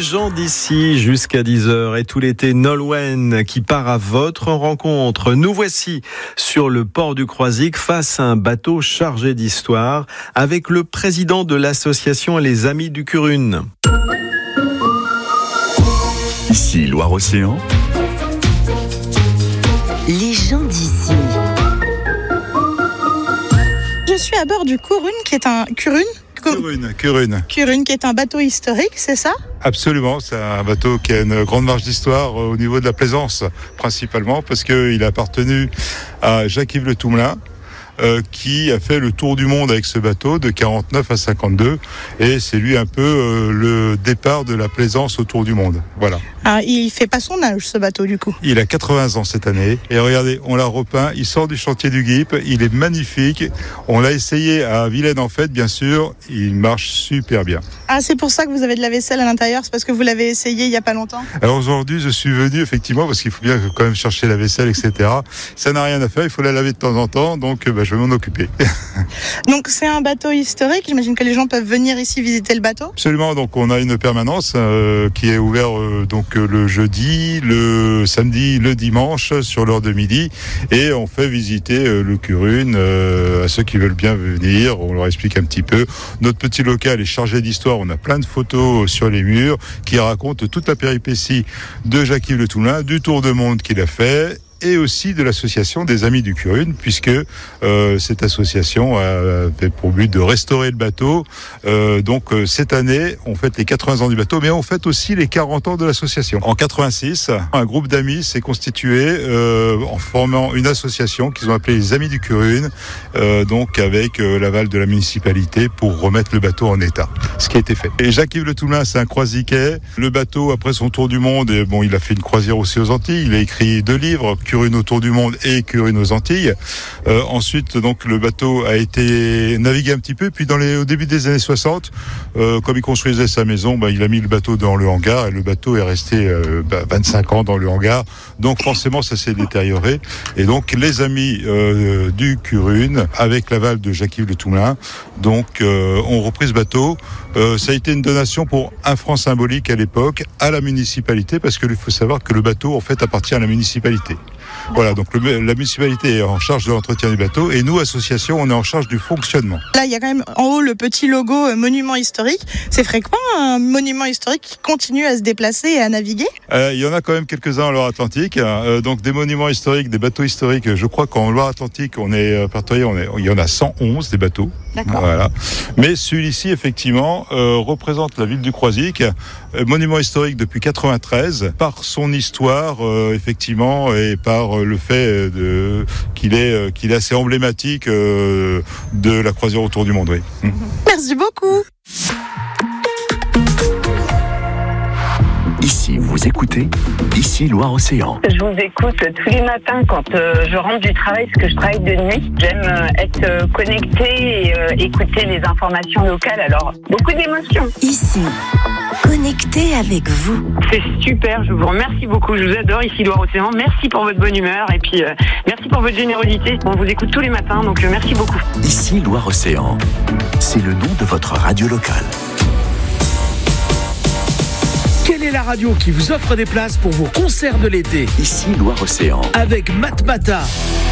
gens d'ici jusqu'à 10h et tout l'été Nolwenn qui part à votre rencontre. Nous voici sur le port du Croisic face à un bateau chargé d'histoire avec le président de l'association Les Amis du Curune. Ici Loire-Océan. Les gens d'ici. Je suis à bord du Curune qui est un Curune qui est un bateau historique, c'est ça ? Absolument, c'est un bateau qui a une grande marge d'histoire au niveau de la plaisance, principalement parce qu'il a appartenu à Jacques-Yves Le Toumelin, qui a fait le tour du monde avec ce bateau de 49 à 52, et c'est lui un peu le départ de la plaisance autour du monde. Voilà. Ah, il fait pas son âge, ce bateau, du coup. Il a 80 ans cette année, et regardez, on l'a repeint, il sort du chantier du GIP, il est magnifique. On l'a essayé à Vilaine en fait, bien sûr, il marche super bien. Ah, c'est pour ça que vous avez de la vaisselle à l'intérieur, c'est parce que vous l'avez essayé il y a pas longtemps ? Alors aujourd'hui, je suis venu effectivement parce qu'il faut bien quand même chercher la vaisselle, etc. Ça n'a rien à faire, il faut la laver de temps en temps, donc je vais m'en occuper. Donc c'est un bateau historique, j'imagine que les gens peuvent venir ici visiter le bateau ? Absolument, donc on a une permanence qui est ouverte le jeudi, le samedi, le dimanche sur l'heure de midi, et on fait visiter le Curune à ceux qui veulent bien venir. On leur explique un petit peu. Notre petit local est chargé d'histoire, on a plein de photos sur les murs qui racontent toute la péripétie de Jacques-Yves Le Toumelin, du tour de monde qu'il a fait, et aussi de l'association des Amis du Curune, puisque cette association avait pour but de restaurer le bateau. Cette année, on fête les 80 ans du bateau, mais on fête aussi les 40 ans de l'association. En 86, un groupe d'amis s'est constitué en formant une association qu'ils ont appelée les Amis du Curune, avec l'aval de la municipalité pour remettre le bateau en état, ce qui a été fait. Et Jacques-Yves Le Toumelin, c'est un croisiquet. Le bateau, après son tour du monde, il a fait une croisière aussi aux Antilles, il a écrit 2 livres, Curune autour du monde et Curune aux Antilles. Ensuite, le bateau a été navigué un petit peu, puis au début des années 60, comme il construisait sa maison, il a mis le bateau dans le hangar, et le bateau est resté 25 ans dans le hangar. Donc forcément, ça s'est détérioré. Et donc les Amis du Curune, avec l'aval de Jacques-Yves Le Toumelin, ont repris ce bateau. Ça a été une donation pour 1 franc symbolique à l'époque à la municipalité, parce qu'il faut savoir que le bateau en fait appartient à la municipalité. Voilà, donc la municipalité est en charge de l'entretien du bateau, et nous, association, on est en charge du fonctionnement. Là, il y a quand même en haut le petit logo monument historique. C'est fréquent, un monument historique qui continue à se déplacer et à naviguer ? Il y en a quand même quelques-uns en Loire-Atlantique. Donc des monuments historiques, des bateaux historiques. Je crois qu'en Loire-Atlantique, on est répertorié, il y en a 111 des bateaux. D'accord. Voilà. Mais celui-ci, effectivement, représente la ville du Croisic, monument historique depuis 93, par son histoire, effectivement, et par le fait qu'il est assez emblématique de la croisière autour du monde. Oui. Merci beaucoup. Ici, vous écoutez Ici Loire-Océan. Je vous écoute tous les matins quand je rentre du travail, parce que je travaille de nuit. J'aime être connectée et écouter les informations locales, alors beaucoup d'émotions. Ici, connecté avec vous. C'est super, je vous remercie beaucoup, je vous adore ici Loire-Océan. Merci pour votre bonne humeur et puis merci pour votre générosité. On vous écoute tous les matins, donc merci beaucoup. Ici Loire-Océan, c'est le nom de votre radio locale. Quelle est la radio qui vous offre des places pour vos concerts de l'été ? Ici Loire-Océan. Avec Matmata.